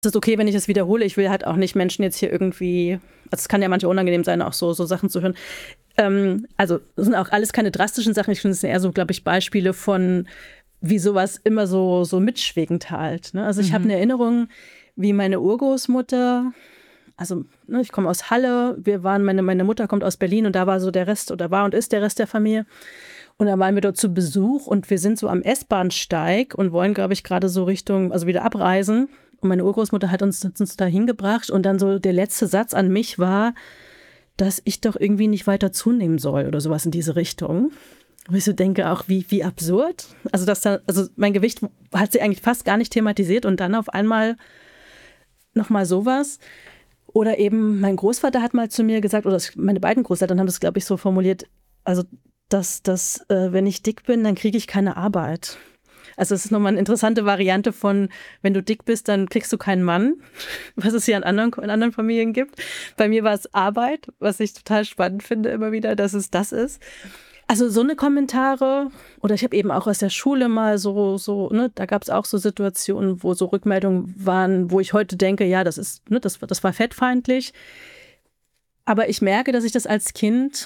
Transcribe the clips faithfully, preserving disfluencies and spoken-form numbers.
Es ist okay, wenn ich das wiederhole. Ich will halt auch nicht Menschen jetzt hier irgendwie, also es kann ja manchmal unangenehm sein, auch so, so Sachen zu hören. Ähm, also das sind auch alles keine drastischen Sachen. Ich finde, es sind eher so, glaube ich, Beispiele von, wie sowas immer so, so mitschwingend halt. Ne? Also ich mhm. habe eine Erinnerung, wie meine Urgroßmutter, also ne, ich komme aus Halle, wir waren, meine, meine Mutter kommt aus Berlin und da war so der Rest, oder war und ist der Rest der Familie. Und dann waren wir dort zu Besuch und wir sind so am S-Bahnsteig und wollen, glaube ich, gerade so Richtung, also wieder abreisen. Und meine Urgroßmutter hat uns, uns da hingebracht und dann so der letzte Satz an mich war, dass ich doch irgendwie nicht weiter zunehmen soll oder sowas in diese Richtung. Wo ich so denke, auch wie, wie absurd. Also, dass da, also mein Gewicht hat sie eigentlich fast gar nicht thematisiert und dann auf einmal nochmal sowas. Oder eben mein Großvater hat mal zu mir gesagt, oder meine beiden Großeltern haben das, glaube ich, so formuliert, also dass, dass äh, wenn ich dick bin, dann kriege ich keine Arbeit. Also es ist nochmal eine interessante Variante von, wenn du dick bist, dann kriegst du keinen Mann, was es hier in anderen, in anderen Familien gibt. Bei mir war es Arbeit, was ich total spannend finde immer wieder, dass es das ist. Also so eine Kommentare, oder ich habe eben auch aus der Schule mal so, so ne, da gab es auch so Situationen, wo so Rückmeldungen waren, wo ich heute denke, ja, das ist, ne, das, das war fettfeindlich. Aber ich merke, dass ich das als Kind,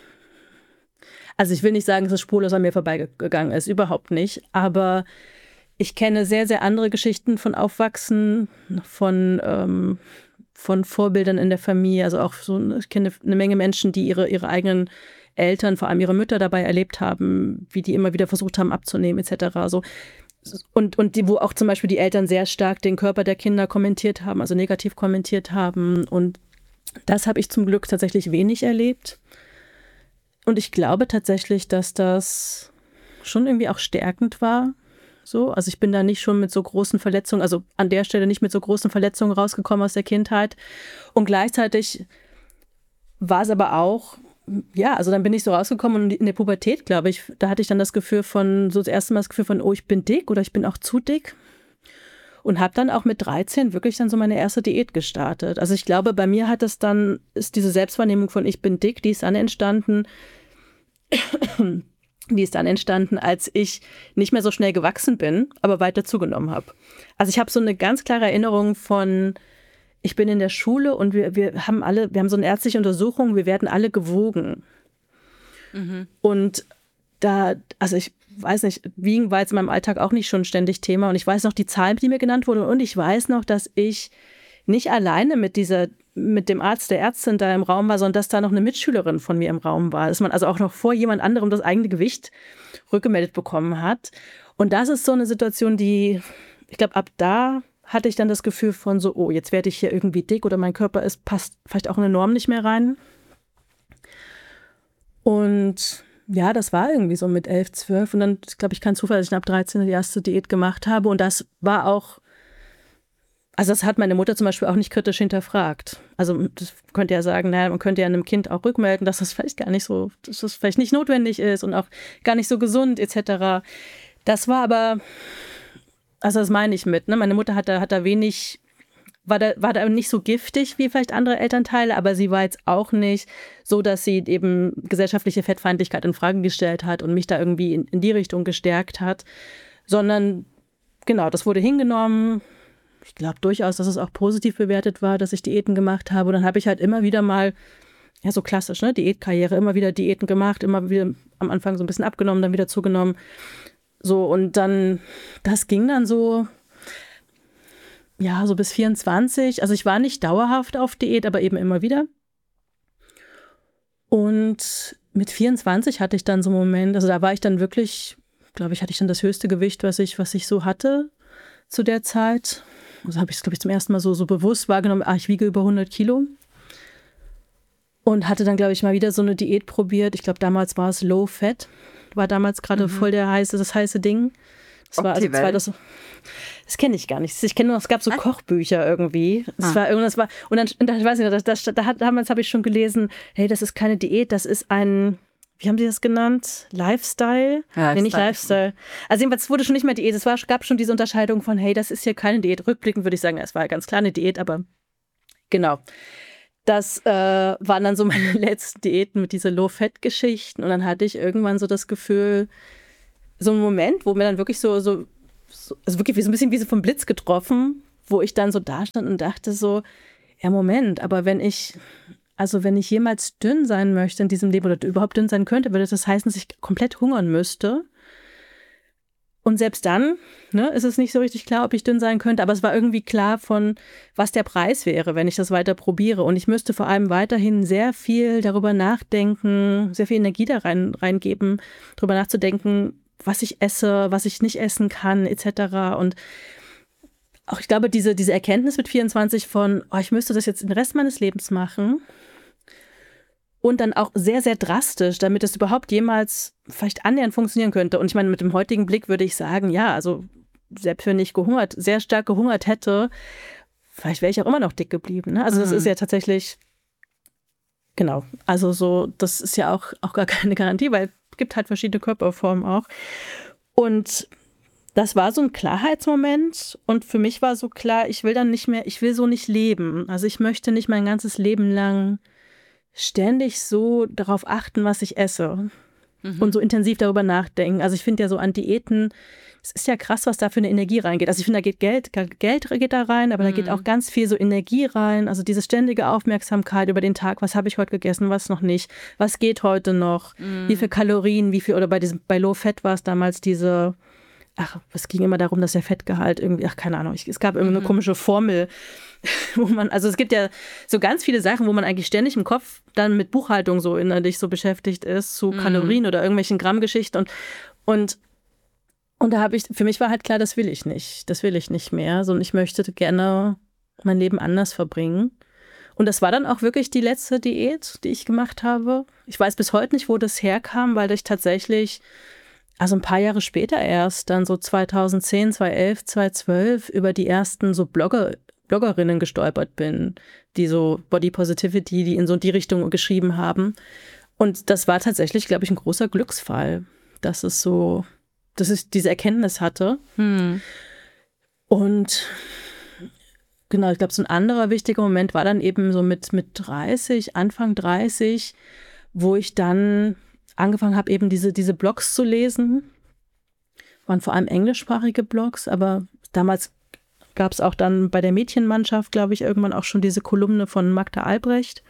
also ich will nicht sagen, dass es spurlos an mir vorbeigegangen ist, überhaupt nicht. Aber ich kenne sehr, sehr andere Geschichten von Aufwachsen, von, ähm, von Vorbildern in der Familie. Also auch so, ich kenne eine Menge Menschen, die ihre, ihre eigenen Eltern, vor allem ihre Mütter dabei erlebt haben, wie die immer wieder versucht haben abzunehmen et cetera. So. Und, und die, wo auch zum Beispiel die Eltern sehr stark den Körper der Kinder kommentiert haben, also negativ kommentiert haben. Und das habe ich zum Glück tatsächlich wenig erlebt. Und ich glaube tatsächlich, dass das schon irgendwie auch stärkend war. So, also ich bin da nicht schon mit so großen Verletzungen, also an der Stelle nicht mit so großen Verletzungen rausgekommen aus der Kindheit. Und gleichzeitig war es aber auch, ja, also dann bin ich so rausgekommen und in der Pubertät, glaube ich, da hatte ich dann das Gefühl von, so das erste Mal das Gefühl von, oh, ich bin dick oder ich bin auch zu dick. Und habe dann auch mit dreizehn wirklich dann so meine erste Diät gestartet. Also ich glaube, bei mir hat es dann, ist diese Selbstwahrnehmung von ich bin dick, die ist dann entstanden, die ist dann entstanden, als ich nicht mehr so schnell gewachsen bin, aber weiter zugenommen habe. Also ich habe so eine ganz klare Erinnerung von, ich bin in der Schule und wir, wir haben alle, wir haben so eine ärztliche Untersuchung, wir werden alle gewogen. Mhm. Und da, also ich weiß nicht, Wiegen war jetzt in meinem Alltag auch nicht schon ständig Thema und ich weiß noch die Zahl, die mir genannt wurde und ich weiß noch, dass ich nicht alleine mit dieser, mit dem Arzt, der Ärztin da im Raum war, sondern dass da noch eine Mitschülerin von mir im Raum war, dass man also auch noch vor jemand anderem das eigene Gewicht rückgemeldet bekommen hat. Und das ist so eine Situation, die, ich glaube, ab da hatte ich dann das Gefühl von so, oh, jetzt werde ich hier irgendwie dick oder mein Körper ist, passt vielleicht auch in eine Norm nicht mehr rein. Und ja, das war irgendwie so mit elf, zwölf und dann, glaube ich, kein Zufall, dass ich ab dreizehn die erste Diät gemacht habe und das war auch, also das hat meine Mutter zum Beispiel auch nicht kritisch hinterfragt. Also das könnte ja sagen, naja, man könnte ja einem Kind auch rückmelden, dass das vielleicht gar nicht so, dass das vielleicht nicht notwendig ist und auch gar nicht so gesund et cetera. Das war aber, also das meine ich mit, ne? Meine Mutter hat da, hat da wenig, war da, war da nicht so giftig wie vielleicht andere Elternteile, aber sie war jetzt auch nicht so, dass sie eben gesellschaftliche Fettfeindlichkeit in Frage gestellt hat und mich da irgendwie in, in die Richtung gestärkt hat, sondern genau, das wurde hingenommen. Ich glaube durchaus, dass es auch positiv bewertet war, dass ich Diäten gemacht habe. Und dann habe ich halt immer wieder mal, ja so klassisch, ne, Diätkarriere, immer wieder Diäten gemacht, immer wieder am Anfang so ein bisschen abgenommen, dann wieder zugenommen. So und dann, das ging dann so, ja, so bis vierundzwanzig. Also ich war nicht dauerhaft auf Diät, aber eben immer wieder. Und mit vierundzwanzig hatte ich dann so einen Moment, also da war ich dann wirklich, glaube ich, hatte ich dann das höchste Gewicht, was ich, was ich so hatte zu der Zeit. Also habe ich es, glaube ich, zum ersten Mal so, so bewusst wahrgenommen, ah, ich wiege über hundert Kilo. Und hatte dann, glaube ich, mal wieder so eine Diät probiert. Ich glaube, damals war es Low Fat. War damals gerade mhm. voll der heiße, das heiße Ding. Das war also zwei, das, das kenne ich gar nicht. Ich kenne nur, es gab so ah. Kochbücher irgendwie. Es ah. war irgendwas war und dann, und dann ich weiß nicht, das, das, da damals habe ich schon gelesen, hey, das ist keine Diät, das ist ein, wie haben die das genannt? Lifestyle? Ja, nee, nicht Lifestyle. Also jedenfalls wurde schon nicht mehr Diät. Es war, gab schon diese Unterscheidung von, hey, das ist hier keine Diät. Rückblickend würde ich sagen, es war ganz klar eine Diät, aber genau. Das äh, waren dann so meine letzten Diäten mit diesen Low-Fat-Geschichten und dann hatte ich irgendwann so das Gefühl, so ein Moment, wo mir dann wirklich so, so, so also wirklich wie so ein bisschen wie so vom Blitz getroffen, wo ich dann so da stand und dachte so, ja Moment, aber wenn ich, also wenn ich jemals dünn sein möchte in diesem Leben oder überhaupt dünn sein könnte, würde das heißen, dass ich komplett hungern müsste. Und selbst dann, ne, ist es nicht so richtig klar, ob ich dünn sein könnte, aber es war irgendwie klar von, was der Preis wäre, wenn ich das weiter probiere. Und ich müsste vor allem weiterhin sehr viel darüber nachdenken, sehr viel Energie da rein, reingeben, darüber nachzudenken, was ich esse, was ich nicht essen kann, et cetera. Und auch ich glaube, diese, diese Erkenntnis mit vierundzwanzig von, oh, ich müsste das jetzt den Rest meines Lebens machen, und dann auch sehr, sehr drastisch, damit es überhaupt jemals vielleicht annähernd funktionieren könnte. Und ich meine, mit dem heutigen Blick würde ich sagen, ja, also selbst wenn ich gehungert, sehr stark gehungert hätte, vielleicht wäre ich auch immer noch dick geblieben. Ne? Also das mhm. ist ja tatsächlich, genau, also so, das ist ja auch, auch gar keine Garantie, weil es gibt halt verschiedene Körperformen auch. Und das war so ein Klarheitsmoment und für mich war so klar, ich will dann nicht mehr, ich will so nicht leben. Also ich möchte nicht mein ganzes Leben lang ständig so darauf achten, was ich esse mhm. und so intensiv darüber nachdenken. Also ich finde ja so an Diäten, es ist ja krass, was da für eine Energie reingeht. Also ich finde, da geht Geld, Geld geht da rein, aber mhm. da geht auch ganz viel so Energie rein. Also diese ständige Aufmerksamkeit über den Tag, was habe ich heute gegessen, was noch nicht, was geht heute noch, mhm. wie viel Kalorien, wie viel, oder bei diesem, bei Low Fat war es damals diese, ach, es ging immer darum, dass der Fettgehalt irgendwie, ach, keine Ahnung, es gab irgendeine mhm. komische Formel, wo man, also es gibt ja so ganz viele Sachen, wo man eigentlich ständig im Kopf dann mit Buchhaltung so innerlich so beschäftigt ist, zu Kalorien mhm. oder irgendwelchen Grammgeschichten und, und, und da habe ich, für mich war halt klar, das will ich nicht, das will ich nicht mehr, sondern ich möchte gerne mein Leben anders verbringen. Und das war dann auch wirklich die letzte Diät, die ich gemacht habe. Ich weiß bis heute nicht, wo das herkam, weil ich tatsächlich, also ein paar Jahre später erst, dann so zweitausendzehn, zweitausendelf, zweitausendzwölf über die ersten so Blogger, Bloggerinnen gestolpert bin, die so Body Positivity, die in so die Richtung geschrieben haben. Und das war tatsächlich, glaube ich, ein großer Glücksfall, dass es so, dass ich diese Erkenntnis hatte. Hm. Und genau, ich glaube, so ein anderer wichtiger Moment war dann eben so mit, mit dreißig, Anfang dreißig, wo ich dann angefangen habe, eben diese, diese Blogs zu lesen. Waren vor allem englischsprachige Blogs, aber damals gab es auch dann bei der Mädchenmannschaft, glaube ich, irgendwann auch schon diese Kolumne von Magda Albrecht,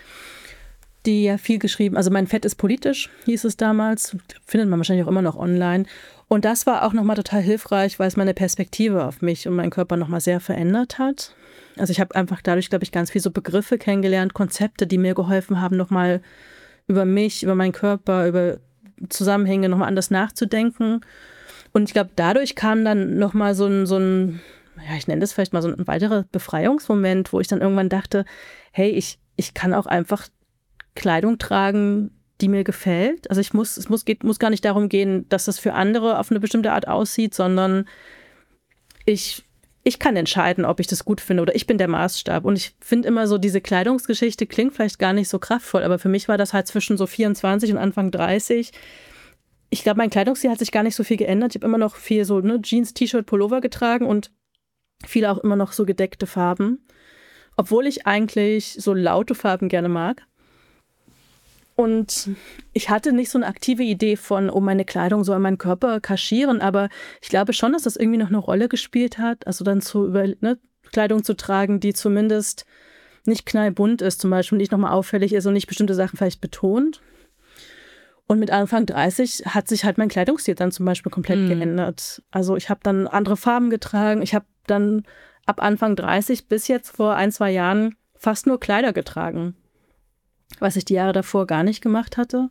die ja viel geschrieben, also mein Fett ist politisch, hieß es damals, findet man wahrscheinlich auch immer noch online. Und das war auch nochmal total hilfreich, weil es meine Perspektive auf mich und meinen Körper nochmal sehr verändert hat. Also ich habe einfach dadurch, glaube ich, ganz viel so Begriffe kennengelernt, Konzepte, die mir geholfen haben, nochmal über mich, über meinen Körper, über Zusammenhänge nochmal anders nachzudenken. Und ich glaube, dadurch kam dann nochmal so ein, so ein, ja, ich nenne das vielleicht mal so ein weiterer Befreiungsmoment, wo ich dann irgendwann dachte, hey, ich, ich kann auch einfach Kleidung tragen, die mir gefällt. Also ich muss, es muss, geht, muss gar nicht darum gehen, dass das für andere auf eine bestimmte Art aussieht, sondern ich, ich kann entscheiden, ob ich das gut finde oder ich bin der Maßstab. Und ich finde immer so, diese Kleidungsgeschichte klingt vielleicht gar nicht so kraftvoll, aber für mich war das halt zwischen so vierundzwanzig und Anfang dreißig. Ich glaube, mein Kleidungsstil hat sich gar nicht so viel geändert. Ich habe immer noch viel so ne, Jeans, T-Shirt, Pullover getragen und viele auch immer noch so gedeckte Farben. Obwohl ich eigentlich so laute Farben gerne mag. Und ich hatte nicht so eine aktive Idee von, oh, meine Kleidung soll meinen Körper kaschieren, aber ich glaube schon, dass das irgendwie noch eine Rolle gespielt hat, also dann zu über, ne, Kleidung zu tragen, die zumindest nicht knallbunt ist, zum Beispiel nicht nochmal auffällig ist und nicht bestimmte Sachen vielleicht betont. Und mit Anfang dreißig hat sich halt mein Kleidungsstil dann zum Beispiel komplett mhm. geändert. Also ich habe dann andere Farben getragen, ich habe dann ab Anfang dreißig bis jetzt vor ein, zwei Jahren fast nur Kleider getragen, was ich die Jahre davor gar nicht gemacht hatte.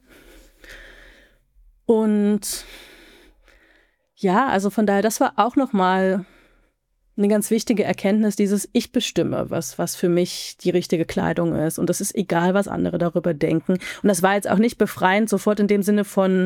Und ja, also von daher, das war auch nochmal eine ganz wichtige Erkenntnis, dieses Ich bestimme, was, was für mich die richtige Kleidung ist. Und das ist egal, was andere darüber denken. Und das war jetzt auch nicht befreiend, sofort in dem Sinne von,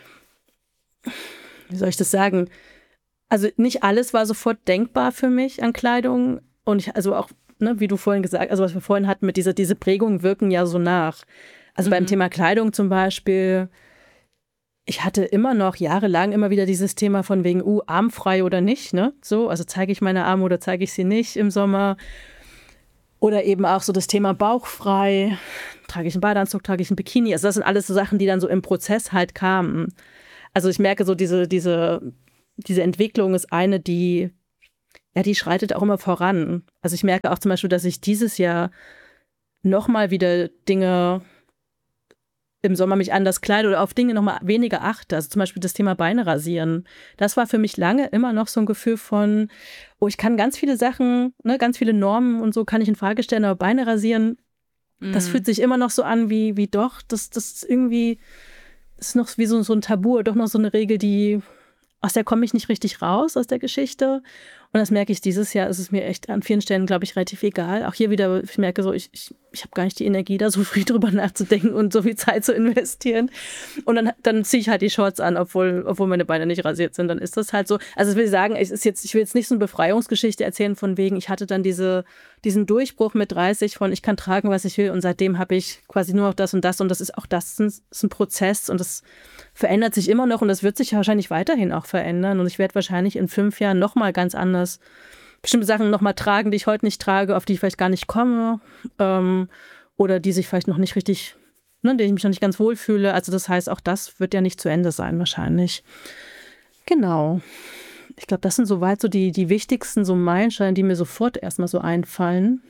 wie soll ich das sagen? Also nicht alles war sofort denkbar für mich an Kleidung. Und ich, also auch, ne, wie du vorhin gesagt hast, also was wir vorhin hatten mit dieser, diese Prägungen wirken ja so nach. Also mhm. beim Thema Kleidung zum Beispiel, ich hatte immer noch jahrelang immer wieder dieses Thema von wegen, uh, armfrei oder nicht, ne? So, also zeige ich meine Arme oder zeige ich sie nicht im Sommer. Oder eben auch so das Thema bauchfrei. Trage ich einen Badeanzug, trage ich einen Bikini? Also das sind alles so Sachen, die dann so im Prozess halt kamen. Also ich merke so, diese, diese, diese Entwicklung ist eine, die ja, die schreitet auch immer voran. Also ich merke auch zum Beispiel, dass ich dieses Jahr nochmal wieder Dinge im Sommer mich anders kleide oder auf Dinge nochmal weniger achte. Also zum Beispiel das Thema Beine rasieren. Das war für mich lange immer noch so ein Gefühl von, oh, ich kann ganz viele Sachen, ne, ganz viele Normen und so kann ich in Frage stellen, aber Beine rasieren, mhm. das fühlt sich immer noch so an wie, wie doch, das, das ist irgendwie, das ist noch wie so, so ein Tabu, doch noch so eine Regel, die, aus der komme ich nicht richtig raus, aus der Geschichte. Und das merke ich dieses Jahr, ist es mir echt an vielen Stellen, glaube ich, relativ egal. Auch hier wieder, ich merke so, ich, ich, ich habe gar nicht die Energie, da so viel drüber nachzudenken und so viel Zeit zu investieren. Und dann, dann ziehe ich halt die Shorts an, obwohl, obwohl meine Beine nicht rasiert sind. Dann ist das halt so. Also ich will sagen, es ist jetzt, ich will jetzt nicht so eine Befreiungsgeschichte erzählen von wegen, ich hatte dann diese, diesen Durchbruch mit dreißig von, ich kann tragen, was ich will. Und seitdem habe ich quasi nur noch das und das. Und das ist auch das ist ein Prozess und das verändert sich immer noch und das wird sich wahrscheinlich weiterhin auch verändern. Und ich werde wahrscheinlich in fünf Jahren nochmal ganz anders bestimmte Sachen nochmal tragen, die ich heute nicht trage, auf die ich vielleicht gar nicht komme ähm, oder die sich vielleicht noch nicht richtig, ne, in denen ich mich noch nicht ganz wohlfühle. Also das heißt, auch das wird ja nicht zu Ende sein wahrscheinlich. Genau. Ich glaube, das sind soweit so die, die wichtigsten so Meilensteine, die mir sofort erstmal so einfallen.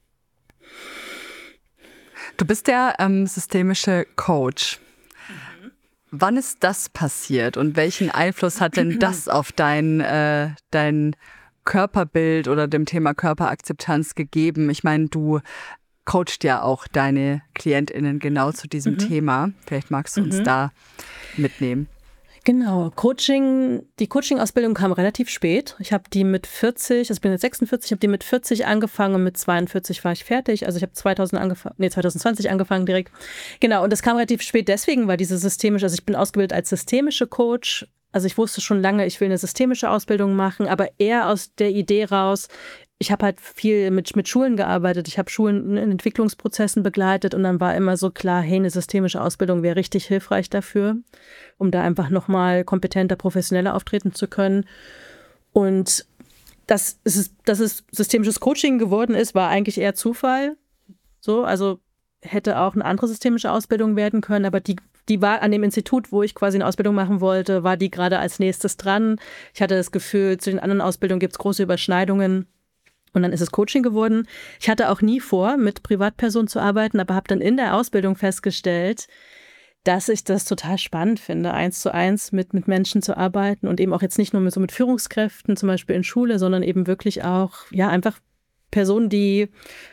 Du bist der ähm, systemische Coach. Mhm. Wann ist das passiert und welchen Einfluss hat denn das auf dein, äh, dein Körperbild oder dem Thema Körperakzeptanz gegeben? Ich meine, du coachst ja auch deine KlientInnen genau zu diesem mhm. Thema. Vielleicht magst du uns mhm. da mitnehmen. Genau, Coaching, die Coaching-Ausbildung kam relativ spät. Ich habe die mit vierzig, also ich bin jetzt sechsundvierzig, ich habe die mit vierzig angefangen und mit zweiundvierzig war ich fertig. Also ich habe zweitausend angefangen, nee, zwanzig zwanzig angefangen direkt. Genau, und das kam relativ spät deswegen, weil diese systemische, also ich bin ausgebildet als systemische Coach. Also ich wusste schon lange, ich will eine systemische Ausbildung machen, aber eher aus der Idee raus, ich habe halt viel mit, mit Schulen gearbeitet, ich habe Schulen in Entwicklungsprozessen begleitet und dann war immer so klar, hey, eine systemische Ausbildung wäre richtig hilfreich dafür, um da einfach nochmal kompetenter, professioneller auftreten zu können. Und dass es, dass es systemisches Coaching geworden ist, war eigentlich eher Zufall. So, also hätte auch eine andere systemische Ausbildung werden können, aber die Die war an dem Institut, wo ich quasi eine Ausbildung machen wollte, war die gerade als nächstes dran. Ich hatte das Gefühl, zu den anderen Ausbildungen gibt es große Überschneidungen. Und dann ist es Coaching geworden. Ich hatte auch nie vor, mit Privatpersonen zu arbeiten, aber habe dann in der Ausbildung festgestellt, dass ich das total spannend finde, eins zu eins mit, mit Menschen zu arbeiten und eben auch jetzt nicht nur mit, so mit Führungskräften, zum Beispiel in Schule, sondern eben wirklich auch, ja, einfach Personen, die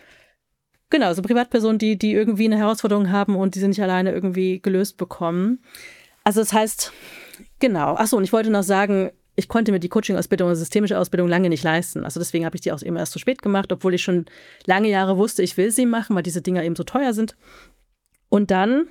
Genau, so Privatpersonen, die, die irgendwie eine Herausforderung haben und die sie nicht alleine irgendwie gelöst bekommen. Also das heißt, genau. Achso, und ich wollte noch sagen, ich konnte mir die Coaching-Ausbildung oder systemische Ausbildung lange nicht leisten. Also deswegen habe ich die auch eben erst so spät gemacht, obwohl ich schon lange Jahre wusste, ich will sie machen, weil diese Dinger eben so teuer sind. Und dann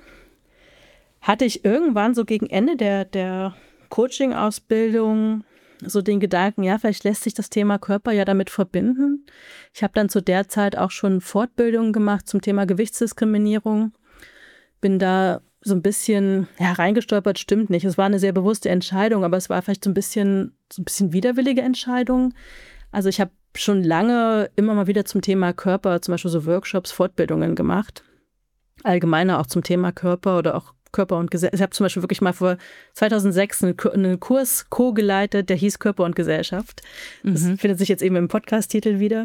hatte ich irgendwann so gegen Ende der, der Coaching-Ausbildung so den Gedanken, ja, vielleicht lässt sich das Thema Körper ja damit verbinden. Ich habe dann zu der Zeit auch schon Fortbildungen gemacht zum Thema Gewichtsdiskriminierung. Bin da so ein bisschen ja, reingestolpert, stimmt nicht. Es war eine sehr bewusste Entscheidung, aber es war vielleicht so ein bisschen, so ein bisschen widerwillige Entscheidung. Also ich habe schon lange immer mal wieder zum Thema Körper, zum Beispiel so Workshops, Fortbildungen gemacht. Allgemeiner auch zum Thema Körper oder auch Körper und Gesellschaft. Ich habe zum Beispiel wirklich mal vor zweitausendsechs einen, einen Kurs co-geleitet, der hieß Körper und Gesellschaft. Das mhm. findet sich jetzt eben im Podcast-Titel wieder.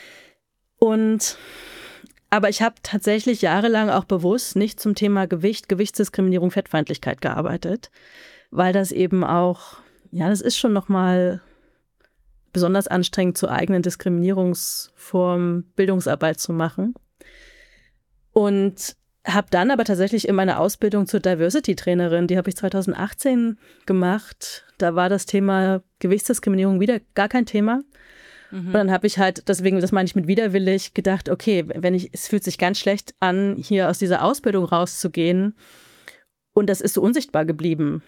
Und aber ich habe tatsächlich jahrelang auch bewusst nicht zum Thema Gewicht, Gewichtsdiskriminierung, Fettfeindlichkeit gearbeitet, weil das eben auch, ja, das ist schon nochmal besonders anstrengend, zur eigenen Diskriminierungsform Bildungsarbeit zu machen. Und habe dann aber tatsächlich in meiner Ausbildung zur Diversity-Trainerin, die habe ich zweitausendachtzehn gemacht, da war das Thema Gewichtsdiskriminierung wieder gar kein Thema. Mhm. Und dann habe ich halt, deswegen, das meine ich mit widerwillig, gedacht, okay, wenn ich, es fühlt sich ganz schlecht an, hier aus dieser Ausbildung rauszugehen und das ist so unsichtbar geblieben.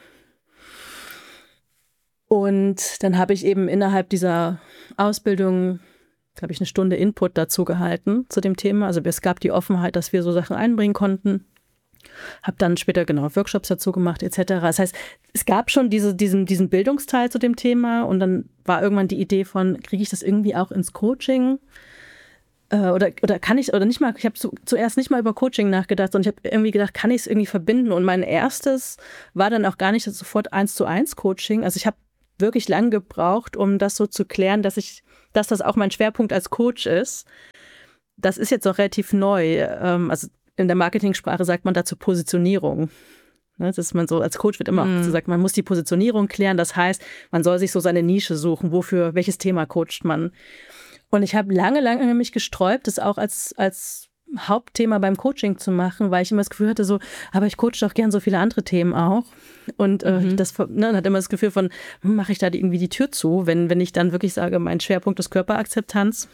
Und dann habe ich eben innerhalb dieser Ausbildung glaube ich, eine Stunde Input dazu gehalten zu dem Thema. Also es gab die Offenheit, dass wir so Sachen einbringen konnten. Habe dann später genau Workshops dazu gemacht et cetera. Das heißt, es gab schon diese, diesen, diesen Bildungsteil zu dem Thema und dann war irgendwann die Idee von, kriege ich das irgendwie auch ins Coaching? Äh, oder, oder kann ich oder nicht mal, ich habe zu, zuerst nicht mal über Coaching nachgedacht, sondern ich habe irgendwie gedacht, kann ich es irgendwie verbinden? Und mein erstes war dann auch gar nicht sofort eins zu eins Coaching. Also ich habe wirklich lang gebraucht, um das so zu klären, dass ich, dass das auch mein Schwerpunkt als Coach ist. Das ist jetzt noch relativ neu. Ähm, also in der Marketingsprache sagt man dazu Positionierung. Ne, das ist man so, als Coach wird immer mm. auch gesagt, man muss die Positionierung klären. Das heißt, man soll sich so seine Nische suchen, wofür, welches Thema coacht man. Und ich habe lange, lange mich gesträubt, das auch als, als Hauptthema beim Coaching zu machen, weil ich immer das Gefühl hatte, so, aber ich coache doch gern so viele andere Themen auch. Und äh, mhm. das ne, hat immer das Gefühl von, hm, mache ich da irgendwie die Tür zu, wenn, wenn ich dann wirklich sage, mein Schwerpunkt ist Körperakzeptanz.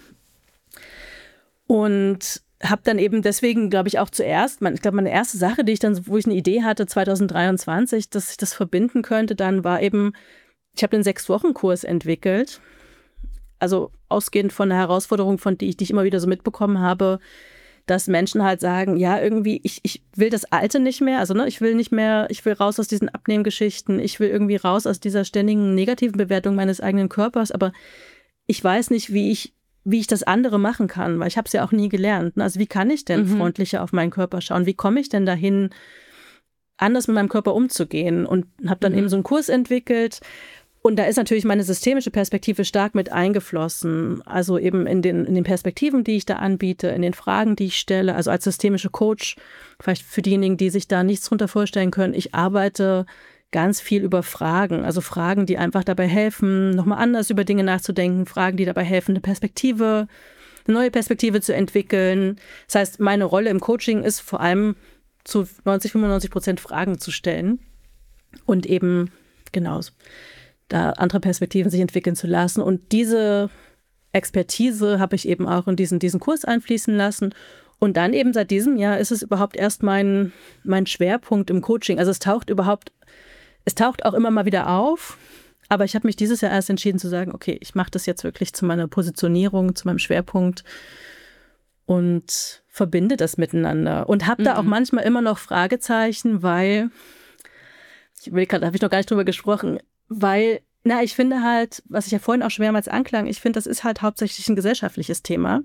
Und habe dann eben deswegen, glaube ich, auch zuerst, mein, ich glaube, meine erste Sache, die ich dann, wo ich eine Idee hatte, zwanzig dreiundzwanzig, dass ich das verbinden könnte, dann war eben, ich habe den Sechs-Wochen-Kurs entwickelt. Also ausgehend von der Herausforderung, von die ich, die ich immer wieder so mitbekommen habe, dass Menschen halt sagen, ja, irgendwie, ich, ich will das Alte nicht mehr, also ne, ich will nicht mehr, ich will raus aus diesen Abnehmgeschichten, ich will irgendwie raus aus dieser ständigen negativen Bewertung meines eigenen Körpers, aber ich weiß nicht, wie ich, wie ich das andere machen kann, weil ich habe es ja auch nie gelernt. Also wie kann ich denn mhm. freundlicher auf meinen Körper schauen? Wie komme ich denn dahin, anders mit meinem Körper umzugehen? Und habe dann mhm. eben so einen Kurs entwickelt. Und da ist natürlich meine systemische Perspektive stark mit eingeflossen. Also eben in den, in den Perspektiven, die ich da anbiete, in den Fragen, die ich stelle. Also als systemische Coach, vielleicht für diejenigen, die sich da nichts drunter vorstellen können, ich arbeite ganz viel über Fragen. Also Fragen, die einfach dabei helfen, nochmal anders über Dinge nachzudenken. Fragen, die dabei helfen, eine Perspektive, eine neue Perspektive zu entwickeln. Das heißt, meine Rolle im Coaching ist vor allem zu neunzig, fünfundneunzig Prozent Fragen zu stellen und eben genauso. Da andere Perspektiven sich entwickeln zu lassen. Und diese Expertise habe ich eben auch in diesen, diesen Kurs einfließen lassen. Und dann eben seit diesem Jahr ist es überhaupt erst mein, mein Schwerpunkt im Coaching. Also es taucht überhaupt, es taucht auch immer mal wieder auf. Aber ich habe mich dieses Jahr erst entschieden zu sagen, okay, ich mache das jetzt wirklich zu meiner Positionierung, zu meinem Schwerpunkt und verbinde das miteinander. Und habe mhm. da auch manchmal immer noch Fragezeichen, weil, ich will gerade, da habe ich noch gar nicht drüber gesprochen, Weil, na, ich finde halt, was ich ja vorhin auch schon mehrmals anklang, ich finde, das ist halt hauptsächlich ein gesellschaftliches Thema.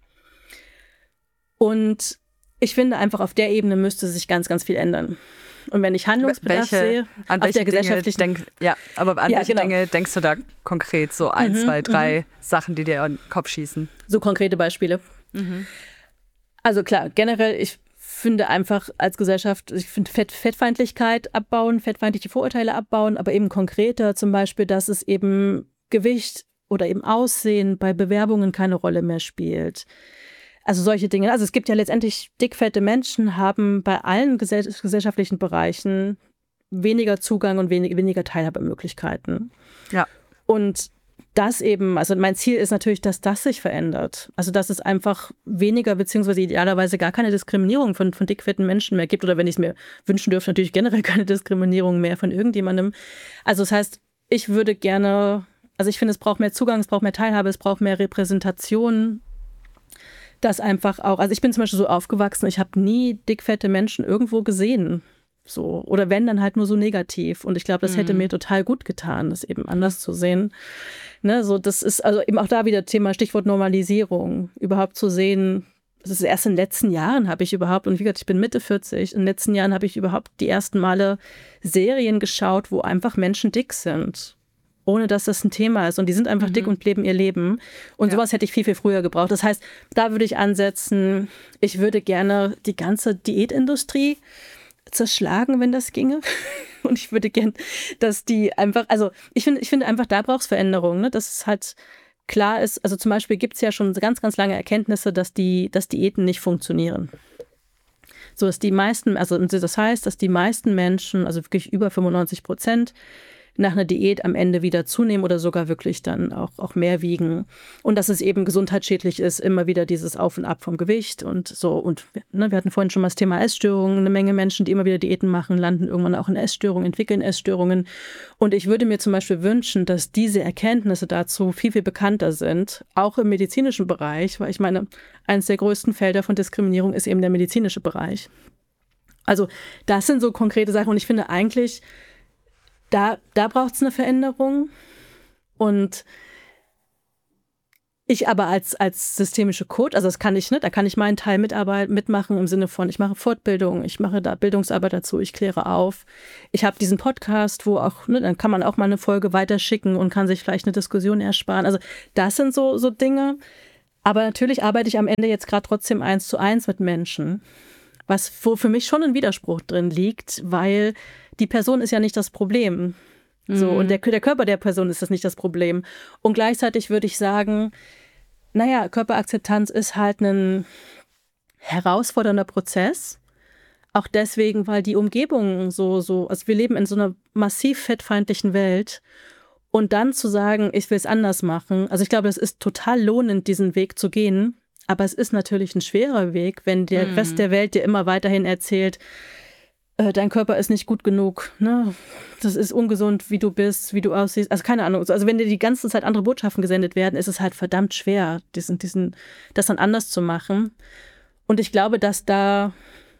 Und ich finde einfach, auf der Ebene müsste sich ganz, ganz viel ändern. Und wenn ich Handlungsbedarf welche, sehe, an auf der gesellschaftlichen... Denk, ja, aber an ja, welche genau. Dinge denkst du da konkret? So ein, mhm, zwei, drei mhm. Sachen, die dir in den Kopf schießen? So konkrete Beispiele. Mhm. Also klar, generell, ich finde einfach als Gesellschaft, ich finde Fett, Fettfeindlichkeit abbauen, fettfeindliche Vorurteile abbauen, aber eben konkreter zum Beispiel, dass es eben Gewicht oder eben Aussehen bei Bewerbungen keine Rolle mehr spielt. Also solche Dinge. Also es gibt ja letztendlich dickfette Menschen, haben bei allen gesell- gesellschaftlichen Bereichen weniger Zugang und wenig, weniger Teilhabemöglichkeiten. Ja. Und das eben, also mein Ziel ist natürlich, dass das sich verändert. Also dass es einfach weniger beziehungsweise idealerweise gar keine Diskriminierung von, von dickfetten Menschen mehr gibt. Oder wenn ich es mir wünschen dürfte, natürlich generell keine Diskriminierung mehr von irgendjemandem. Also das heißt, ich würde gerne, also ich finde, es braucht mehr Zugang, es braucht mehr Teilhabe, es braucht mehr Repräsentation. Das einfach auch, also ich bin zum Beispiel so aufgewachsen, ich habe nie dickfette Menschen irgendwo gesehen. So. Oder wenn, dann halt nur so negativ. Und ich glaube, das hätte mhm. mir total gut getan, das eben anders zu sehen. Ne, so, das ist also eben auch da wieder Thema, Stichwort Normalisierung. Überhaupt zu sehen, das ist erst in den letzten Jahren habe ich überhaupt, und wie gesagt, ich bin Mitte vierzig, in den letzten Jahren habe ich überhaupt die ersten Male Serien geschaut, wo einfach Menschen dick sind. Ohne dass das ein Thema ist. Und die sind einfach mhm. dick und leben ihr Leben. Und ja. sowas hätte ich viel, viel früher gebraucht. Das heißt, da würde ich ansetzen, ich würde gerne die ganze Diätindustrie zerschlagen, wenn das ginge. Und ich würde gerne, dass die einfach, also ich finde, ich finde einfach, da braucht es Veränderungen, ne? Dass es halt klar ist, also zum Beispiel gibt es ja schon ganz, ganz lange Erkenntnisse, dass die, dass Diäten nicht funktionieren. So dass die meisten, also das heißt, dass die meisten Menschen, also wirklich über fünfundneunzig Prozent, nach einer Diät am Ende wieder zunehmen oder sogar wirklich dann auch, auch mehr wiegen. Und dass es eben gesundheitsschädlich ist, immer wieder dieses Auf und Ab vom Gewicht und so. Und ne, wir hatten vorhin schon mal das Thema Essstörungen. Eine Menge Menschen, die immer wieder Diäten machen, landen irgendwann auch in Essstörungen, entwickeln Essstörungen. Und ich würde mir zum Beispiel wünschen, dass diese Erkenntnisse dazu viel, viel bekannter sind, auch im medizinischen Bereich, weil ich meine, eines der größten Felder von Diskriminierung ist eben der medizinische Bereich. Also das sind so konkrete Sachen und ich finde eigentlich, Da, da braucht es eine Veränderung und Ich aber als, als systemische Coach, also das kann ich nicht, da kann ich meinen Teil mitarbeiten, mitmachen im Sinne von, ich mache Fortbildung, ich mache da Bildungsarbeit dazu, ich kläre auf. Ich habe diesen Podcast, wo auch, ne, dann kann man auch mal eine Folge weiterschicken und kann sich vielleicht eine Diskussion ersparen. Also das sind so, so Dinge. Aber natürlich arbeite ich am Ende jetzt gerade trotzdem eins zu eins mit Menschen, was wo für mich schon ein Widerspruch drin liegt, weil die Person ist ja nicht das Problem. So, mhm. Und der, der Körper der Person ist das nicht das Problem. Und gleichzeitig würde ich sagen, naja, Körperakzeptanz ist halt ein herausfordernder Prozess. Auch deswegen, weil die Umgebung so, so, also wir leben in so einer massiv fettfeindlichen Welt. Und dann zu sagen, ich will es anders machen. Also ich glaube, es ist total lohnend, diesen Weg zu gehen. Aber es ist natürlich ein schwerer Weg, wenn der mhm. Rest der Welt dir immer weiterhin erzählt, dein Körper ist nicht gut genug, ne? Das ist ungesund, wie du bist, wie du aussiehst. Also keine Ahnung. Also wenn dir die ganze Zeit andere Botschaften gesendet werden, ist es halt verdammt schwer, diesen, diesen, das dann anders zu machen. Und ich glaube, dass da,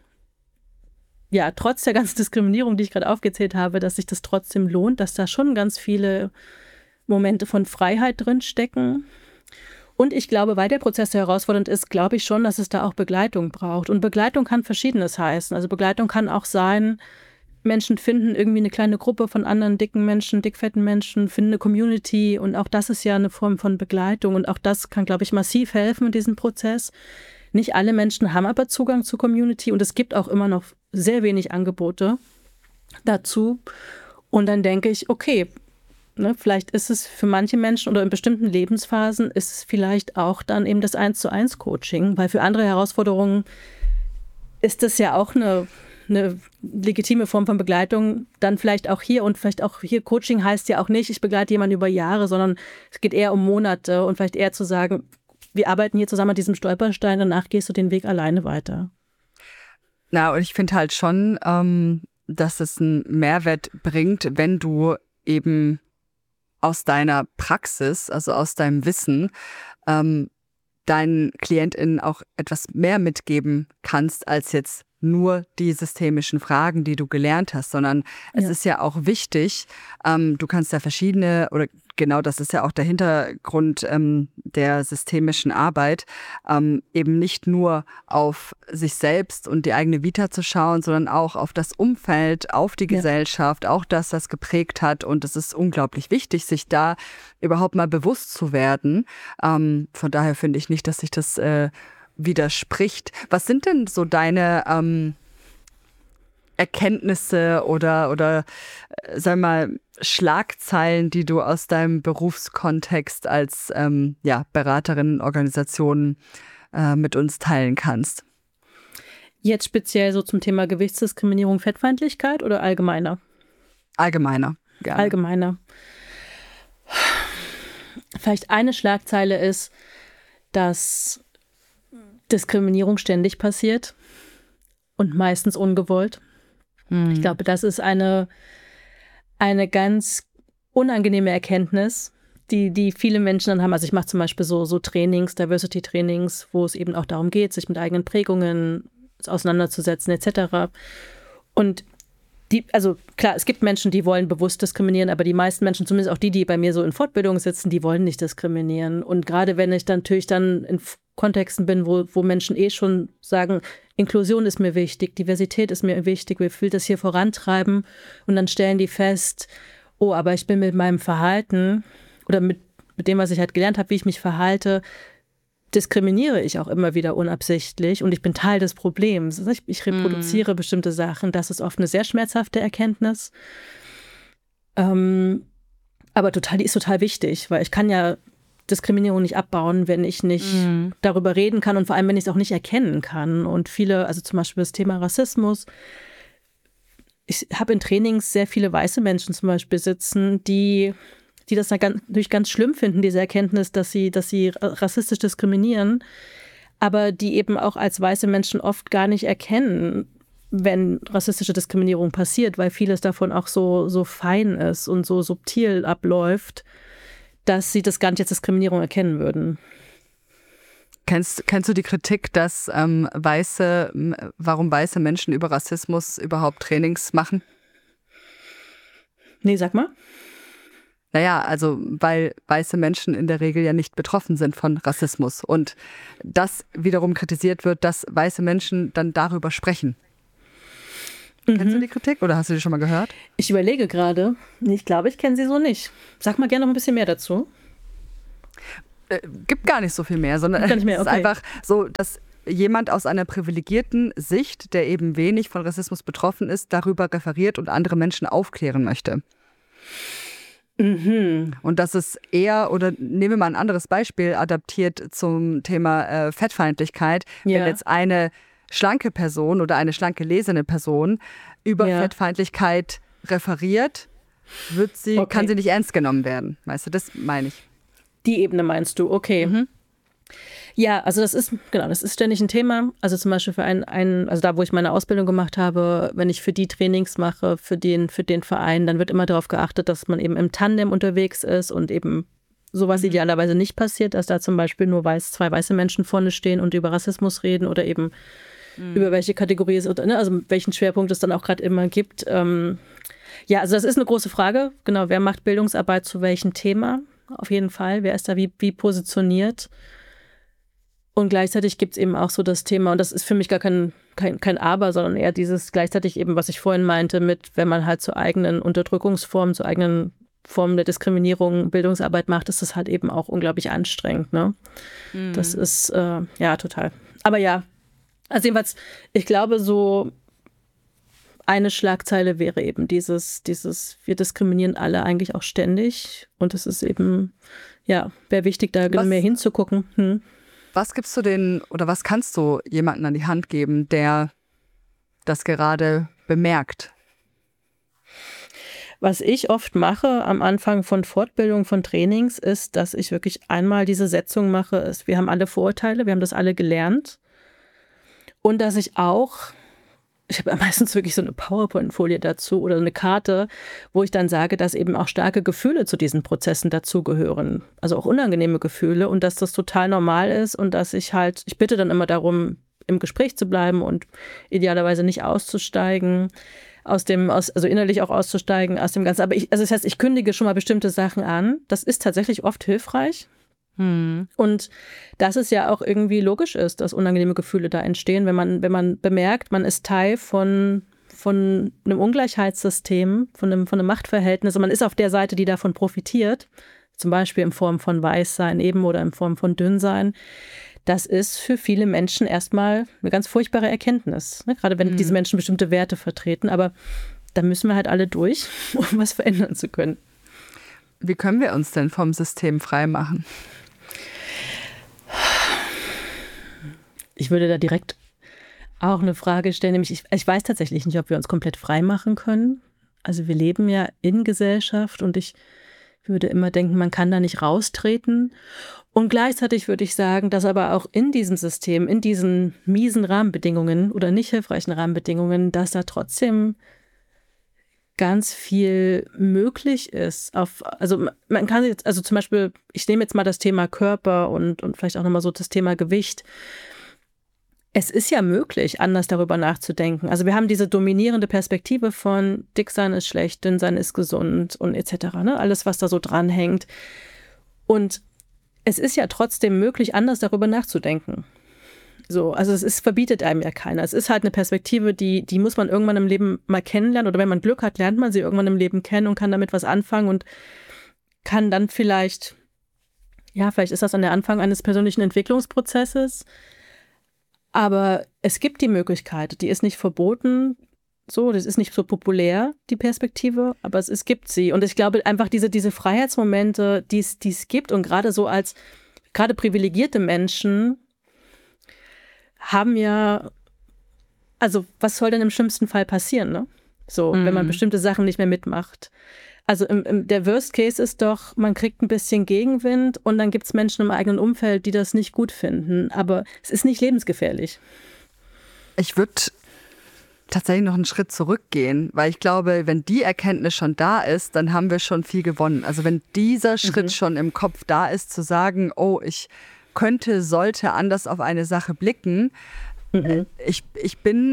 ja, trotz der ganzen Diskriminierung, die ich gerade aufgezählt habe, dass sich das trotzdem lohnt, dass da schon ganz viele Momente von Freiheit drin stecken. Und ich glaube, weil der Prozess so herausfordernd ist, glaube ich schon, dass es da auch Begleitung braucht. Und Begleitung kann Verschiedenes heißen. Also Begleitung kann auch sein, Menschen finden irgendwie eine kleine Gruppe von anderen dicken Menschen, dickfetten Menschen, finden eine Community. Und auch das ist ja eine Form von Begleitung. Und auch das kann, glaube ich, massiv helfen in diesem Prozess. Nicht alle Menschen haben aber Zugang zur Community. Und es gibt auch immer noch sehr wenig Angebote dazu. Und dann denke ich, okay, Ne, vielleicht ist es für manche Menschen oder in bestimmten Lebensphasen ist es vielleicht auch dann eben das eins zu eins Coaching, weil für andere Herausforderungen ist das ja auch eine, eine legitime Form von Begleitung, dann vielleicht auch hier und vielleicht auch hier Coaching heißt ja auch nicht, ich begleite jemanden über Jahre, sondern es geht eher um Monate und vielleicht eher zu sagen, wir arbeiten hier zusammen an diesem Stolperstein, danach gehst du den Weg alleine weiter. Na, und ich finde halt schon, ähm, dass es einen Mehrwert bringt, wenn du eben aus deiner Praxis, also aus deinem Wissen, ähm, deinen KlientInnen auch etwas mehr mitgeben kannst, als jetzt nur die systemischen Fragen, die du gelernt hast, sondern es ja. ist ja auch wichtig, ähm, du kannst ja verschiedene, oder genau das ist ja auch der Hintergrund ähm, der systemischen Arbeit, ähm, eben nicht nur auf sich selbst und die eigene Vita zu schauen, sondern auch auf das Umfeld, auf die ja. Gesellschaft, auch das, das geprägt hat. Und es ist unglaublich wichtig, sich da überhaupt mal bewusst zu werden. Ähm, von daher finde ich nicht, dass sich das äh, widerspricht. Was sind denn so deine ähm, Erkenntnisse oder, oder äh, sag mal, Schlagzeilen, die du aus deinem Berufskontext als ähm, ja, Beraterin, Organisation äh, mit uns teilen kannst? Jetzt speziell so zum Thema Gewichtsdiskriminierung, Fettfeindlichkeit oder allgemeiner? Allgemeiner, gerne. Allgemeiner. Vielleicht eine Schlagzeile ist, dass Diskriminierung ständig passiert und meistens ungewollt. Hm. Ich glaube, das ist eine, eine ganz unangenehme Erkenntnis, die, die viele Menschen dann haben. Also ich mache zum Beispiel so, so Trainings, Diversity-Trainings, wo es eben auch darum geht, sich mit eigenen Prägungen auseinanderzusetzen et cetera. Und die, also klar, es gibt Menschen, die wollen bewusst diskriminieren, aber die meisten Menschen, zumindest auch die, die bei mir so in Fortbildung sitzen, die wollen nicht diskriminieren. Und gerade wenn ich dann natürlich dann in Kontexten bin, wo, wo Menschen eh schon sagen, Inklusion ist mir wichtig, Diversität ist mir wichtig, wir will das hier vorantreiben und dann stellen die fest, oh, aber ich bin mit meinem Verhalten oder mit, mit dem, was ich halt gelernt habe, wie ich mich verhalte, diskriminiere ich auch immer wieder unabsichtlich und ich bin Teil des Problems. Ich, ich reproduziere mm. bestimmte Sachen. Das ist oft eine sehr schmerzhafte Erkenntnis. Ähm, aber total, die ist total wichtig, weil ich kann ja Diskriminierung nicht abbauen, wenn ich nicht mm. darüber reden kann und vor allem, wenn ich es auch nicht erkennen kann. Und viele, also zum Beispiel das Thema Rassismus, ich habe in Trainings sehr viele weiße Menschen zum Beispiel sitzen, die die das natürlich ganz schlimm finden, diese Erkenntnis, dass sie, dass sie rassistisch diskriminieren, aber die eben auch als weiße Menschen oft gar nicht erkennen, wenn rassistische Diskriminierung passiert, weil vieles davon auch so, so fein ist und so subtil abläuft, dass sie das gar nicht als Diskriminierung erkennen würden. Kennst, kennst du die Kritik, dass ähm, weiße, warum weiße Menschen über Rassismus überhaupt Trainings machen? Nee, sag mal. Naja, also weil weiße Menschen in der Regel ja nicht betroffen sind von Rassismus und das wiederum kritisiert wird, dass weiße Menschen dann darüber sprechen. Mhm. Kennst du die Kritik oder hast du die schon mal gehört? Ich überlege gerade. Ich glaube, ich kenne sie so nicht. Sag mal gerne noch ein bisschen mehr dazu. Äh, gibt gar nicht so viel mehr, sondern Gar nicht mehr, okay. Es ist einfach so, dass jemand aus einer privilegierten Sicht, der eben wenig von Rassismus betroffen ist, darüber referiert und andere Menschen aufklären möchte. Mhm. Und das ist eher, oder nehmen wir mal ein anderes Beispiel, adaptiert zum Thema äh, Fettfeindlichkeit. Ja. Wenn jetzt eine schlanke Person oder eine schlank gelesene Person über ja. Fettfeindlichkeit referiert, wird sie, okay. kann sie nicht ernst genommen werden. Weißt du, das meine ich. Die Ebene meinst du, okay. Mhm. Ja, also das ist, genau, das ist ständig ein Thema. Also zum Beispiel für einen, einen, also da, wo ich meine Ausbildung gemacht habe, wenn ich für die Trainings mache, für den, für den Verein, dann wird immer darauf geachtet, dass man eben im Tandem unterwegs ist und eben sowas mhm. idealerweise nicht passiert, dass da zum Beispiel nur weiß, zwei weiße Menschen vorne stehen und über Rassismus reden oder eben mhm. über welche Kategorie es, oder, ne, also welchen Schwerpunkt es dann auch gerade immer gibt. Ähm, ja, also das ist eine große Frage. Genau, wer macht Bildungsarbeit zu welchem Thema? Auf jeden Fall. Wer ist da wie, wie positioniert? Und gleichzeitig gibt es eben auch so das Thema, und das ist für mich gar kein, kein, kein Aber, sondern eher dieses gleichzeitig eben, was ich vorhin meinte, mit, wenn man halt zu eigenen Unterdrückungsformen, zu eigenen Formen der Diskriminierung Bildungsarbeit macht, ist das halt eben auch unglaublich anstrengend. Ne? Mhm. Das ist, äh, ja, total. Aber ja, also jedenfalls, ich glaube, so eine Schlagzeile wäre eben dieses, dieses, wir diskriminieren alle eigentlich auch ständig. Und es ist eben, ja, wäre wichtig, da was, mehr hinzugucken. Hm. Was gibst du den, oder was kannst du jemandem an die Hand geben, der das gerade bemerkt? Was ich oft mache am Anfang von Fortbildung, von Trainings, ist, dass ich wirklich einmal diese Setzung mache, ist, wir haben alle Vorurteile, wir haben das alle gelernt. Und dass ich auch, ich habe meistens wirklich so eine PowerPoint-Folie dazu oder eine Karte, wo ich dann sage, dass eben auch starke Gefühle zu diesen Prozessen dazugehören. Also auch unangenehme Gefühle und dass das total normal ist und dass ich halt, ich bitte dann immer darum, im Gespräch zu bleiben und idealerweise nicht auszusteigen, aus dem, aus, also innerlich auch auszusteigen aus dem Ganzen. Aber ich, also das heißt, ich kündige schon mal bestimmte Sachen an. Das ist tatsächlich oft hilfreich. Hm. Und dass es ja auch irgendwie logisch ist, dass unangenehme Gefühle da entstehen, wenn man, wenn man bemerkt, man ist Teil von, von einem Ungleichheitssystem, von einem, von einem Machtverhältnis und man ist auf der Seite, die davon profitiert, zum Beispiel in Form von Weißsein eben oder in Form von Dünnsein. Das ist für viele Menschen erstmal eine ganz furchtbare Erkenntnis, ne? Gerade wenn hm. diese Menschen bestimmte Werte vertreten, aber da müssen wir halt alle durch, um was verändern zu können. Wie können wir uns denn vom System frei machen? Ich würde da direkt auch eine Frage stellen, nämlich ich, ich weiß tatsächlich nicht, ob wir uns komplett frei machen können. Also wir leben ja in Gesellschaft und ich würde immer denken, man kann da nicht raustreten. Und gleichzeitig würde ich sagen, dass aber auch in diesem System, in diesen miesen Rahmenbedingungen oder nicht hilfreichen Rahmenbedingungen, dass da trotzdem ganz viel möglich ist. Auf, also man kann jetzt, also zum Beispiel, ich nehme jetzt mal das Thema Körper und, und vielleicht auch nochmal so das Thema Gewicht. Es ist ja möglich, anders darüber nachzudenken. Also wir haben diese dominierende Perspektive von Dicksein ist schlecht, Dünnsein ist gesund und et cetera. Ne? Alles, was da so dranhängt. Und es ist ja trotzdem möglich, anders darüber nachzudenken. So, also es ist, verbietet einem ja keiner. Es ist halt eine Perspektive, die, die muss man irgendwann im Leben mal kennenlernen. Oder wenn man Glück hat, lernt man sie irgendwann im Leben kennen und kann damit was anfangen und kann dann vielleicht, ja, vielleicht ist das an der Anfang eines persönlichen Entwicklungsprozesses. Aber es gibt die Möglichkeit, die ist nicht verboten, so, das ist nicht so populär, die Perspektive, aber es, es gibt sie. Und ich glaube einfach diese, diese Freiheitsmomente, die es, die es gibt und gerade so als, gerade privilegierte Menschen haben ja, also was soll denn im schlimmsten Fall passieren, ne? So, mhm. wenn man bestimmte Sachen nicht mehr mitmacht. Also im, im, der Worst Case ist doch, man kriegt ein bisschen Gegenwind und dann gibt es Menschen im eigenen Umfeld, die das nicht gut finden. Aber es ist nicht lebensgefährlich. Ich würde tatsächlich noch einen Schritt zurückgehen, weil ich glaube, wenn die Erkenntnis schon da ist, dann haben wir schon viel gewonnen. Also wenn dieser Schritt mhm. schon im Kopf da ist, zu sagen, oh, ich könnte, sollte anders auf eine Sache blicken. Mhm. Ich, ich bin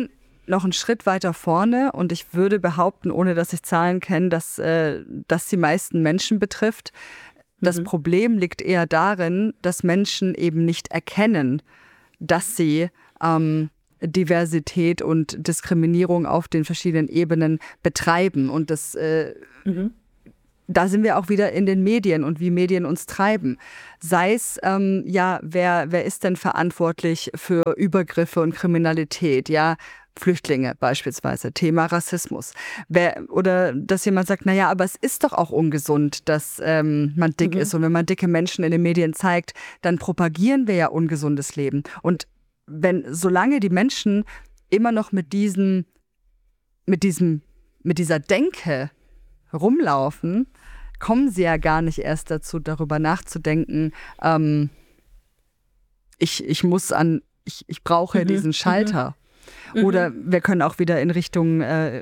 noch einen Schritt weiter vorne und ich würde behaupten, ohne dass ich Zahlen kenne, dass äh, das die meisten Menschen betrifft. Das mhm. Problem liegt eher darin, dass Menschen eben nicht erkennen, dass sie ähm, Diversität und Diskriminierung auf den verschiedenen Ebenen betreiben. Und das, äh, mhm. da sind wir auch wieder in den Medien und wie Medien uns treiben. Sei es, ähm, ja, wer, wer ist denn verantwortlich für Übergriffe und Kriminalität? Ja, Flüchtlinge beispielsweise, Thema Rassismus. Wer, oder dass jemand sagt, naja, aber es ist doch auch ungesund, dass ähm, man dick mhm. ist. Und wenn man dicke Menschen in den Medien zeigt, dann propagieren wir ja ungesundes Leben. Und wenn, solange die Menschen immer noch mit diesem, mit diesem, mit dieser Denke rumlaufen, kommen sie ja gar nicht erst dazu, darüber nachzudenken, ähm, ich, ich muss an, ich, ich brauche mhm. diesen Schalter. Mhm. Oder wir können auch wieder in Richtung, äh,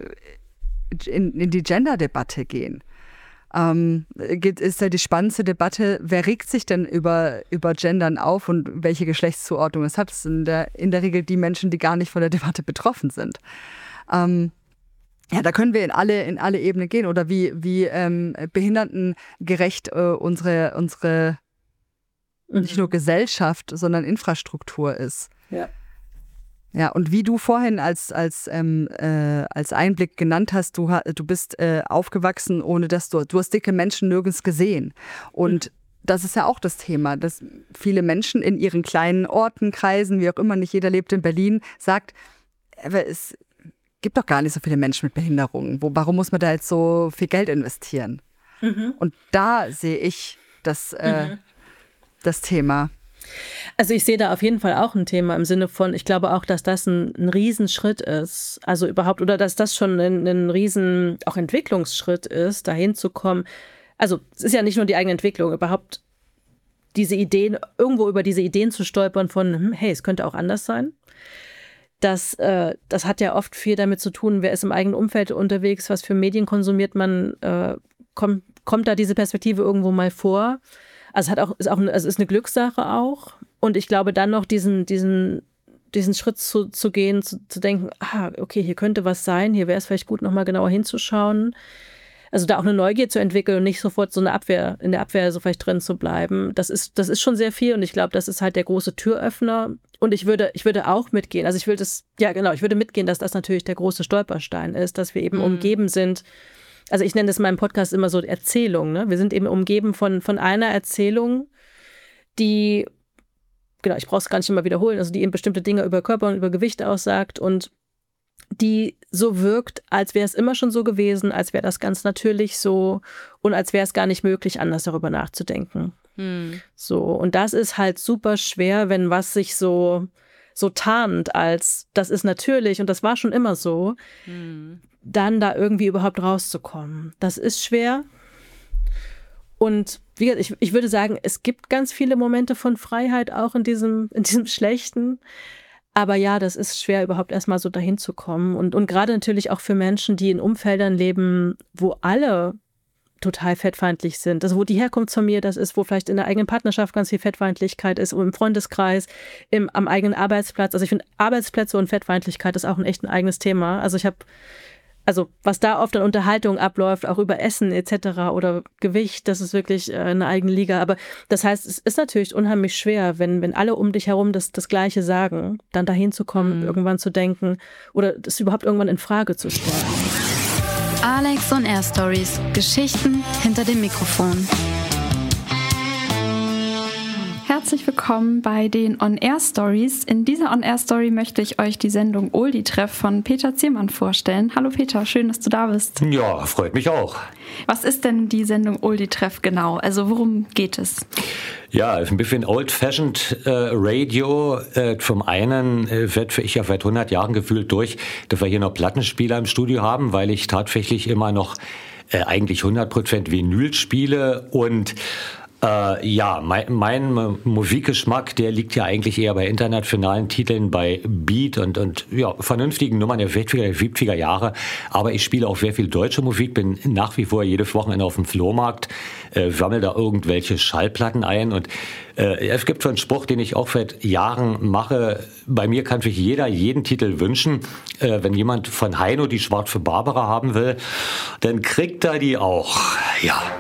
in, in die Gender-Debatte gehen. Ähm, ist ja die spannendste Debatte, wer regt sich denn über, über Gendern auf und welche Geschlechtszuordnung es hat. Das sind in der, in der Regel die Menschen, die gar nicht von der Debatte betroffen sind. Ähm, ja, da können wir in alle, in alle Ebenen gehen. Oder wie, wie ähm, behindertengerecht äh, unsere, unsere mhm. nicht nur Gesellschaft, sondern Infrastruktur ist. Ja. Ja, und wie du vorhin als, als, ähm, äh, als Einblick genannt hast, du, du bist äh, aufgewachsen, ohne dass du, du hast dicke Menschen nirgends gesehen. Und mhm. das ist ja auch das Thema, dass viele Menschen in ihren kleinen Orten, Kreisen, wie auch immer, nicht jeder lebt in Berlin, sagt, aber es gibt doch gar nicht so viele Menschen mit Behinderungen. Wo, warum muss man da jetzt so viel Geld investieren? Mhm. Und da sehe ich das, äh, mhm. das Thema. Also ich sehe da auf jeden Fall auch ein Thema im Sinne von, ich glaube auch, dass das ein, ein Riesenschritt ist, also überhaupt, oder dass das schon ein, ein Riesen, auch Entwicklungsschritt ist, dahin zu kommen. Also es ist ja nicht nur die eigene Entwicklung, überhaupt diese Ideen, irgendwo über diese Ideen zu stolpern von, hey, es könnte auch anders sein. Das, äh, das hat ja oft viel damit zu tun, wer ist im eigenen Umfeld unterwegs, was für Medien konsumiert man, äh, kommt, kommt da diese Perspektive irgendwo mal vor. Also es hat auch, ist auch eine, also ist eine Glückssache auch. Und ich glaube, dann noch diesen, diesen, diesen Schritt zu, zu gehen, zu, zu denken, ah, okay, hier könnte was sein, hier wäre es vielleicht gut, nochmal genauer hinzuschauen. Also da auch eine Neugier zu entwickeln und nicht sofort so eine Abwehr, in der Abwehr so vielleicht drin zu bleiben. Das ist, das ist schon sehr viel und ich glaube, das ist halt der große Türöffner. Und ich würde, ich würde auch mitgehen, also ich will das, ja genau, ich würde mitgehen, dass das natürlich der große Stolperstein ist, dass wir eben mhm. umgeben sind. Also ich nenne das in meinem Podcast immer so Erzählung, ne? Wir sind eben umgeben von, von einer Erzählung, die, genau, ich brauche es gar nicht immer wiederholen, also die eben bestimmte Dinge über Körper und über Gewicht aussagt und die so wirkt, als wäre es immer schon so gewesen, als wäre das ganz natürlich so und als wäre es gar nicht möglich, anders darüber nachzudenken. Hm. So, und das ist halt super schwer, wenn was sich so, so tarnt als, das ist natürlich und das war schon immer so, hm. dann da irgendwie überhaupt rauszukommen. Das ist schwer. Und wie gesagt, ich, ich würde sagen, es gibt ganz viele Momente von Freiheit auch in diesem, in diesem Schlechten. Aber ja, das ist schwer, überhaupt erstmal so dahin zu kommen. Und, und gerade natürlich auch für Menschen, die in Umfeldern leben, wo alle total fettfeindlich sind. Also wo die Herkunftsfamilie das ist, wo vielleicht in der eigenen Partnerschaft ganz viel Fettfeindlichkeit ist, im Freundeskreis, im, am eigenen Arbeitsplatz. Also ich finde, Arbeitsplätze und Fettfeindlichkeit ist auch ein echt ein eigenes Thema. Also ich habe Also was da oft an Unterhaltung abläuft, auch über Essen et cetera oder Gewicht, das ist wirklich eine eigene Liga. Aber das heißt, es ist natürlich unheimlich schwer, wenn, wenn alle um dich herum das, das Gleiche sagen, dann dahin zu kommen, mhm. irgendwann zu denken oder das überhaupt irgendwann in Frage zu stellen. Alex on Air Stories. Geschichten hinter dem Mikrofon. Herzlich willkommen bei den On-Air-Stories. In dieser On-Air-Story möchte ich euch die Sendung Oldie-Treff von Peter Ziermann vorstellen. Hallo Peter, schön, dass du da bist. Ja, freut mich auch. Was ist denn die Sendung Oldie-Treff genau? Also worum geht es? Ja, ein bisschen old-fashioned äh, Radio. Äh, zum einen äh, wird ich ja seit hundert Jahren gefühlt durch, dass wir hier noch Plattenspieler im Studio haben, weil ich tatsächlich immer noch äh, eigentlich hundert Prozent Vinyl spiele und Äh, ja, mein, mein Musikgeschmack, der liegt ja eigentlich eher bei internationalen Titeln, bei Beat und, und ja, vernünftigen Nummern der sechziger, siebziger Jahre. Aber ich spiele auch sehr viel deutsche Musik, bin nach wie vor jedes Wochenende auf dem Flohmarkt, äh, sammle da irgendwelche Schallplatten ein. Und äh, es gibt so einen Spruch, den ich auch seit Jahren mache. Bei mir kann sich jeder jeden Titel wünschen. Äh, wenn jemand von Heino die Schwarze Barbara haben will, dann kriegt er die auch. Ja.